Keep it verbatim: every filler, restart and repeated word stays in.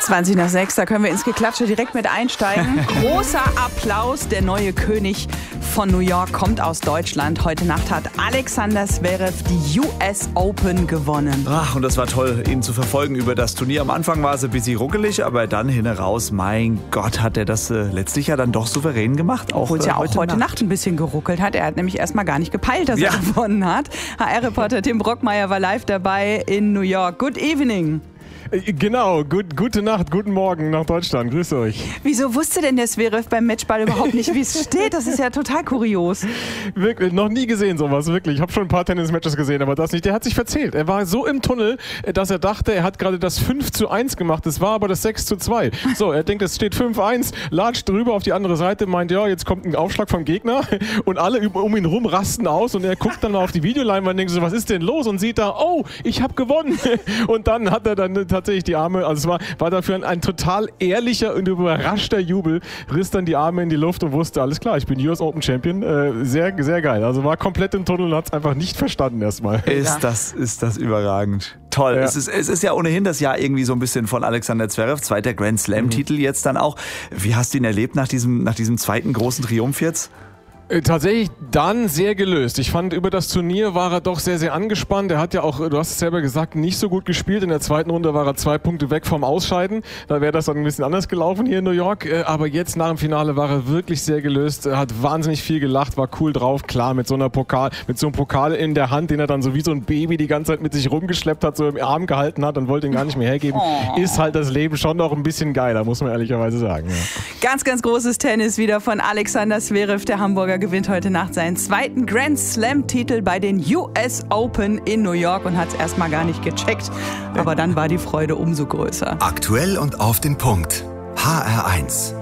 zwanzig nach sechs, da können wir ins Geklatsche direkt mit einsteigen. Großer Applaus, der neue König von New York kommt aus Deutschland. Heute Nacht hat Alexander Zverev die U S Open gewonnen. Ach, und das war toll, ihn zu verfolgen über das Turnier. Am Anfang war es ein bisschen ruckelig, aber dann hin heraus, mein Gott, hat er das äh, letztlich ja dann doch souverän gemacht. Obwohl es ja auch heute, heute Nacht. Nacht ein bisschen geruckelt hat. Er hat nämlich erstmal gar nicht gepeilt, dass ja. er gewonnen hat. H R-Reporter Tim Brockmeier war live dabei in New York. Good evening. Genau, gut, gute Nacht, guten Morgen nach Deutschland. Grüß euch. Wieso wusste denn der Zverev beim Matchball überhaupt nicht, wie es steht? Das ist ja total kurios. Wirklich, noch nie gesehen sowas, wirklich. Ich habe schon ein paar Tennismatches gesehen, aber das nicht. Der hat sich verzählt. Er war so im Tunnel, dass er dachte, er hat gerade das fünf zu eins gemacht. Es war aber das sechs zu zwei. So, er denkt, es steht fünf eins, latscht drüber auf die andere Seite, meint, ja, jetzt kommt ein Aufschlag vom Gegner und alle um ihn rum rasten aus und er guckt dann mal auf die Videoleinwand und denkt so, was ist denn los? Und sieht da, oh, ich habe gewonnen. Und dann hat er dann tatsächlich die Arme, also es war, war dafür ein, ein total ehrlicher und überraschter Jubel, riss dann die Arme in die Luft und wusste, alles klar, ich bin U S Open Champion. Äh, sehr, sehr geil. Also war komplett im Tunnel und hat es einfach nicht verstanden erstmal. Ist ja. das, ist das überragend. Toll. Ja. Es, ist, es ist ja ohnehin das Jahr irgendwie so ein bisschen von Alexander Zverev, zweiter Grand Slam-Titel mhm. jetzt dann auch. Wie hast du ihn erlebt nach diesem, nach diesem zweiten großen Triumph jetzt? Tatsächlich dann sehr gelöst. Ich fand, über das Turnier war er doch sehr, sehr angespannt. Er hat ja auch, du hast es selber gesagt, nicht so gut gespielt. In der zweiten Runde war er zwei Punkte weg vom Ausscheiden. Da wäre das dann ein bisschen anders gelaufen hier in New York. Aber jetzt nach dem Finale war er wirklich sehr gelöst. Er hat wahnsinnig viel gelacht, war cool drauf. Klar, mit so einer Pokal, mit so einem Pokal in der Hand, den er dann so wie so ein Baby die ganze Zeit mit sich rumgeschleppt hat, so im Arm gehalten hat und wollte ihn gar nicht mehr hergeben. Oh. Ist halt das Leben schon noch ein bisschen geiler, muss man ehrlicherweise sagen. Ja. Ganz, ganz großes Tennis wieder von Alexander Zverev, der Hamburger gewinnt heute Nacht seinen zweiten Grand Slam-Titel bei den U S Open in New York und hat es erstmal gar nicht gecheckt. Aber dann war die Freude umso größer. Aktuell und auf den Punkt. H R eins.